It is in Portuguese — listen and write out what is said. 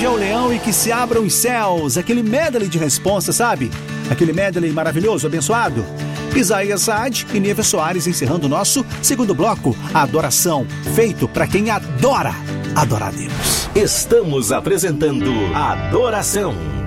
ruja o leão e que se abram os céus. Aquele medley de resposta, sabe? Aquele medley maravilhoso, abençoado. Isaías Saad e Nívia Soares encerrando o nosso segundo bloco, a adoração, feito para quem adora adorar a Deus. Estamos apresentando Adoração.